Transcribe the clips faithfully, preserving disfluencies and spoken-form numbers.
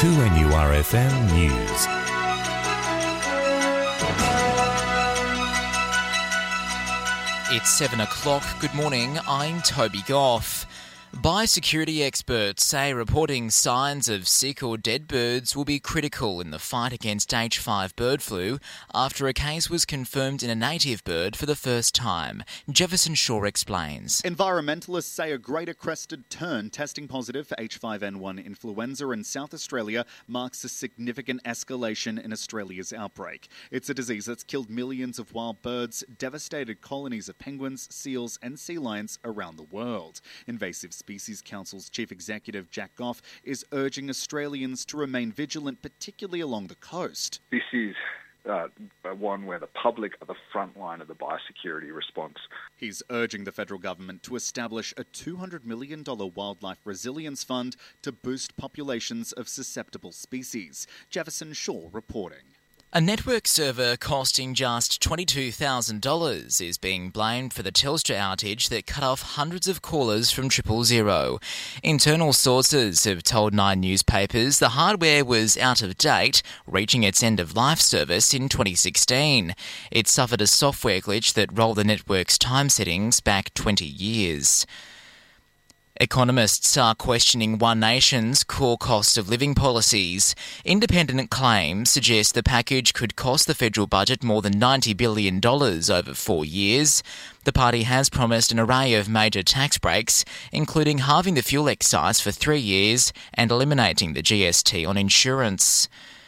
two N U R F M News. It's seven o'clock. Good morning, I'm Toby Goff. Biosecurity experts say reporting signs of sick or dead birds will be critical in the fight against H five bird flu after a case was confirmed in a native bird for the first time. Jefferson Shaw explains. Environmentalists say a greater crested tern testing positive for H five N one influenza in South Australia marks a significant escalation in Australia's outbreak. It's a disease that's killed millions of wild birds, devastated colonies of penguins, seals and sea lions around the world. Invasive Species Council's Chief Executive Jack Goff is urging Australians to remain vigilant, particularly along the coast. This is uh, one where the public are the front line of the biosecurity response. He's urging the federal government to establish a two hundred million dollars wildlife resilience fund to boost populations of susceptible species. Jefferson Shaw reporting. A network server costing just twenty-two thousand dollars is being blamed for the Telstra outage that cut off hundreds of callers from triple zero. Internal sources have told Nine newspapers the hardware was out of date, reaching its end-of-life service in twenty sixteen. It suffered a software glitch that rolled the network's time settings back twenty years. Economists are questioning One Nation's core cost of living policies. Independent claims suggest the package could cost the federal budget more than ninety billion dollars over four years. The party has promised an array of major tax breaks, including halving the fuel excise for three years and eliminating the G S T on insurance.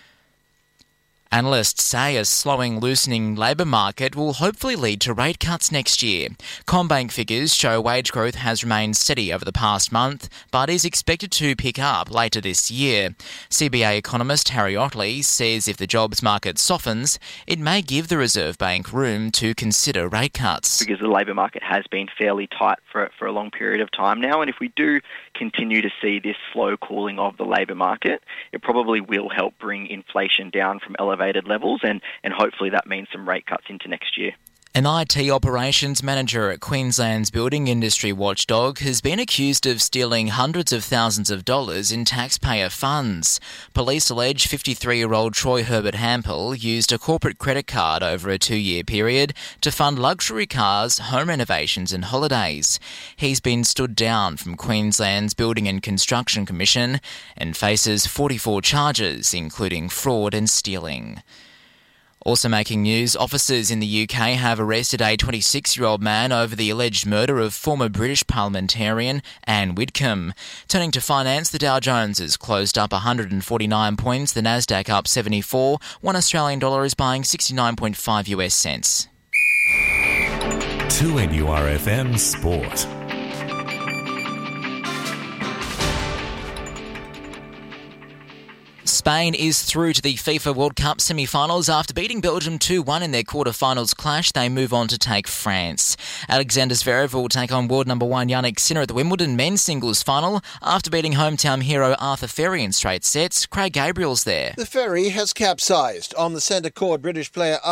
Analysts say a slowing, loosening labour market will hopefully lead to rate cuts next year. CommBank figures show wage growth has remained steady over the past month, but is expected to pick up later this year. C B A economist Harry Otley says if the jobs market softens, it may give the Reserve Bank room to consider rate cuts. Because the labour market has been fairly tight for, for a long period of time now, and if we do continue to see this slow cooling of the labour market, it probably will help bring inflation down from elevated levels, and, and hopefully that means some rate cuts into next year. An I T operations manager at Queensland's building industry watchdog has been accused of stealing hundreds of thousands of dollars in taxpayer funds. Police allege fifty-three-year-old Troy Herbert Hampel used a corporate credit card over a two-year period to fund luxury cars, home renovations and holidays. He's been stood down from Queensland's Building and Construction Commission and faces forty-four charges, including fraud and stealing. Also making news, officers in the U K have arrested a twenty-six-year-old man over the alleged murder of former British parliamentarian Anne Whitcomb. Turning to finance, the Dow Jones has closed up one hundred forty-nine points, the Nasdaq up seventy-four, one Australian dollar is buying sixty-nine point five US cents. two N U R F M Sport. Spain is through to the FIFA World Cup semi-finals. After beating Belgium two one in their quarter-finals clash, they move on to take France. Alexander Zverev will take on world number one Jannik Sinner at the Wimbledon men's singles final. After beating hometown hero Arthur Ferry in straight sets, Craig Gabriel's there. The ferry has capsized on the centre court. British player